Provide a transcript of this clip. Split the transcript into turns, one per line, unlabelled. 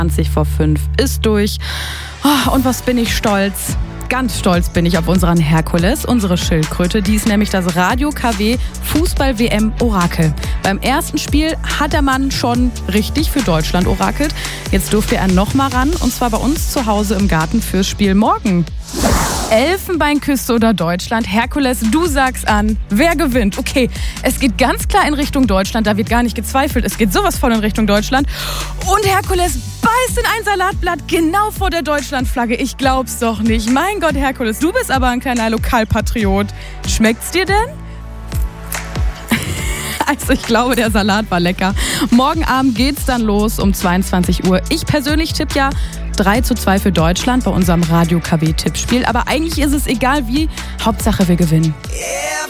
20:05 ist durch. Oh, und was bin ich stolz? Ganz stolz bin ich auf unseren Herkules, unsere Schildkröte. Die ist nämlich das Radio KW Fußball-WM-Orakel. Beim ersten Spiel hat der Mann schon richtig für Deutschland orakelt. Jetzt durfte er nochmal ran, und zwar bei uns zu Hause im Garten fürs Spiel morgen. Elfenbeinküste oder Deutschland? Herkules, du sagst an. Wer gewinnt? Okay, es geht ganz klar in Richtung Deutschland. Da wird gar nicht gezweifelt. Es geht sowas von in Richtung Deutschland. Und Herkules beißt in ein Salatblatt genau vor der Deutschlandflagge. Ich glaub's doch nicht. Mein Gott, Herkules, du bist aber ein kleiner Lokalpatriot. Schmeckt's dir denn? Also ich glaube, der Salat war lecker. Morgen Abend geht's dann los um 22 Uhr. Ich persönlich tippe ja 3:2 für Deutschland bei unserem Radio KW-Tippspiel. Aber eigentlich ist es egal wie. Hauptsache wir gewinnen.